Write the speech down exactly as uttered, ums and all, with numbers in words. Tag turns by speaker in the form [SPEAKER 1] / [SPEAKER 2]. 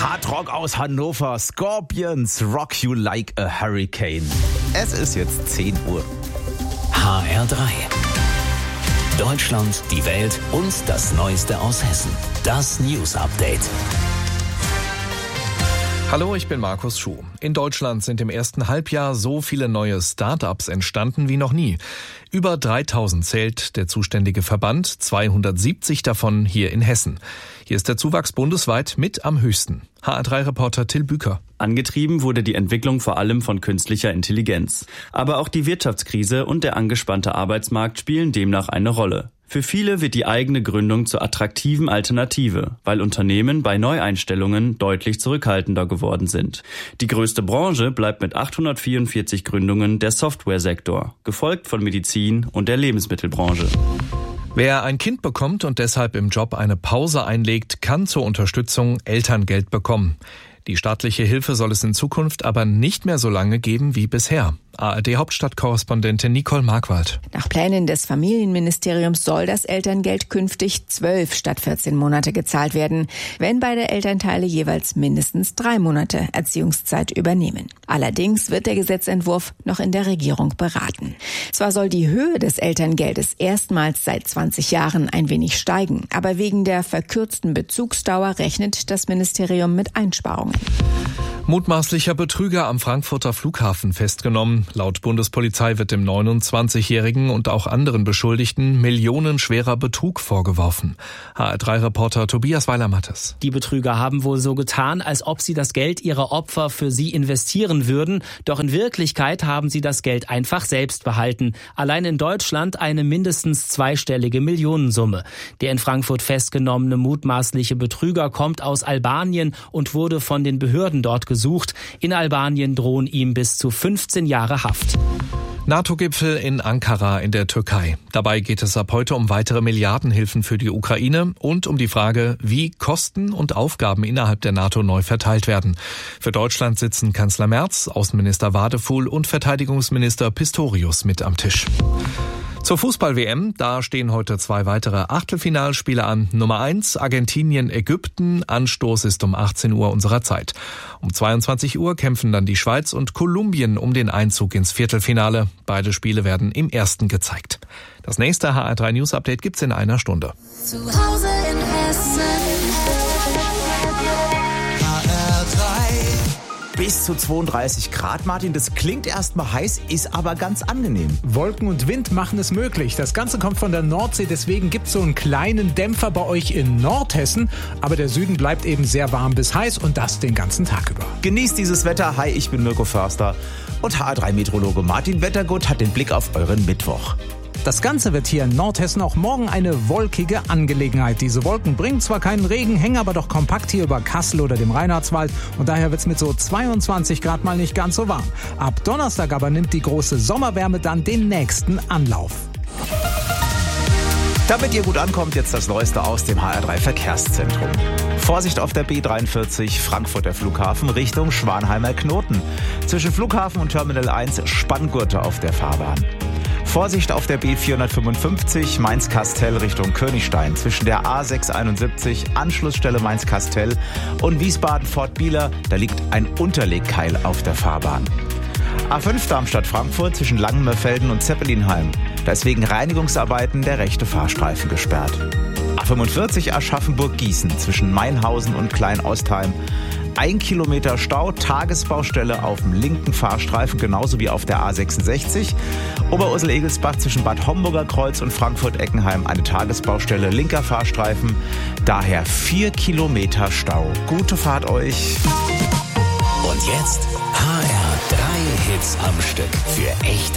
[SPEAKER 1] Hardrock aus Hannover, Scorpions, Rock You Like a Hurricane. Es ist jetzt zehn Uhr.
[SPEAKER 2] H R drei. Deutschland, die Welt und das Neueste aus Hessen. Das News Update.
[SPEAKER 3] Hallo, ich bin Markus Schuh. In Deutschland sind im ersten Halbjahr so viele neue Start-ups entstanden wie noch nie. Über dreitausend zählt der zuständige Verband, zweihundertsiebzig davon hier in Hessen. Hier ist der Zuwachs bundesweit mit am höchsten. H R drei Reporter Till Büker.
[SPEAKER 4] Angetrieben wurde die Entwicklung vor allem von künstlicher Intelligenz. Aber auch die Wirtschaftskrise und der angespannte Arbeitsmarkt spielen demnach eine Rolle. Für viele wird die eigene Gründung zur attraktiven Alternative, weil Unternehmen bei Neueinstellungen deutlich zurückhaltender geworden sind. Die größte Branche bleibt mit achthundertvierundvierzig Gründungen der Softwaresektor, gefolgt von Medizin und der Lebensmittelbranche.
[SPEAKER 3] Wer ein Kind bekommt und deshalb im Job eine Pause einlegt, kann zur Unterstützung Elterngeld bekommen. Die staatliche Hilfe soll es in Zukunft aber nicht mehr so lange geben wie bisher. A R D-Hauptstadtkorrespondentin Nicole Markwald.
[SPEAKER 5] Nach Plänen des Familienministeriums soll das Elterngeld künftig zwölf statt vierzehn Monate gezahlt werden, wenn beide Elternteile jeweils mindestens drei Monate Erziehungszeit übernehmen. Allerdings wird der Gesetzentwurf noch in der Regierung beraten. Zwar soll die Höhe des Elterngeldes erstmals seit zwanzig Jahren ein wenig steigen, aber wegen der verkürzten Bezugsdauer rechnet das Ministerium mit Einsparungen.
[SPEAKER 3] Mutmaßlicher Betrüger am Frankfurter Flughafen festgenommen. Laut Bundespolizei wird dem neunundzwanzigjährigen und auch anderen Beschuldigten millionenschwerer Betrug vorgeworfen. H R drei Reporter Tobias Weiler-Mattes.
[SPEAKER 6] Die Betrüger haben wohl so getan, als ob sie das Geld ihrer Opfer für sie investieren würden. Doch in Wirklichkeit haben sie das Geld einfach selbst behalten. Allein in Deutschland eine mindestens zweistellige Millionensumme. Der in Frankfurt festgenommene mutmaßliche Betrüger kommt aus Albanien und wurde von den Behörden dort gesucht. In Albanien drohen ihm bis zu fünfzehn Jahre Haft.
[SPEAKER 3] NATO-Gipfel in Ankara in der Türkei. Dabei geht es ab heute um weitere Milliardenhilfen für die Ukraine und um die Frage, wie Kosten und Aufgaben innerhalb der NATO neu verteilt werden. Für Deutschland sitzen Kanzler Merz, Außenminister Wadefuhl und Verteidigungsminister Pistorius mit am Tisch. Zur Fußball-W M, da stehen heute zwei weitere Achtelfinalspiele an. Nummer eins, Argentinien, Ägypten. Anstoß ist um achtzehn Uhr unserer Zeit. Um zweiundzwanzig Uhr kämpfen dann die Schweiz und Kolumbien um den Einzug ins Viertelfinale. Beide Spiele werden im ersten gezeigt. Das nächste H R drei News Update gibt's in einer Stunde.
[SPEAKER 7] Zu Hause in Hessen. H R drei.
[SPEAKER 1] Bis zu zweiunddreißig Grad, Martin. Das klingt erstmal heiß, ist aber ganz angenehm.
[SPEAKER 8] Wolken und Wind machen es möglich. Das Ganze kommt von der Nordsee, deswegen gibt es so einen kleinen Dämpfer bei euch in Nordhessen. Aber der Süden bleibt eben sehr warm bis heiß und das den ganzen Tag über.
[SPEAKER 1] Genießt dieses Wetter. Hi, ich bin Mirko Förster und H R drei Meteorologe Martin Wettergut hat den Blick auf euren Mittwoch.
[SPEAKER 8] Das Ganze wird hier in Nordhessen auch morgen eine wolkige Angelegenheit. Diese Wolken bringen zwar keinen Regen, hängen aber doch kompakt hier über Kassel oder dem Reinhardswald und daher wird es mit so zweiundzwanzig Grad mal nicht ganz so warm. Ab Donnerstag aber nimmt die große Sommerwärme dann den nächsten Anlauf.
[SPEAKER 1] Damit ihr gut ankommt, jetzt das Neueste aus dem H R drei Verkehrszentrum. Vorsicht auf der B dreiundvierzig, Frankfurter Flughafen Richtung Schwanheimer Knoten. Zwischen Flughafen und Terminal eins Spanngurte auf der Fahrbahn. Vorsicht auf der B vierhundertfünfundfünfzig Mainz-Kastel Richtung Königstein. Zwischen der A sechshunderteinundsiebzig, Anschlussstelle Mainz-Kastel und Wiesbaden-Fortbieler, da liegt ein Unterlegkeil auf der Fahrbahn. A fünf Darmstadt-Frankfurt zwischen Langenmerfelden und Zeppelinheim. Da ist wegen Reinigungsarbeiten der rechte Fahrstreifen gesperrt. A fünfundvierzig Aschaffenburg-Gießen zwischen Mainhausen und Klein-Ostheim. Ein Kilometer Stau, Tagesbaustelle auf dem linken Fahrstreifen, genauso wie auf der A sechsundsechzig. Oberursel-Egelsbach zwischen Bad Homburger Kreuz und Frankfurt-Eckenheim eine Tagesbaustelle, linker Fahrstreifen. Daher vier Kilometer Stau. Gute Fahrt euch.
[SPEAKER 2] Und jetzt H R drei Hits am Stück für echte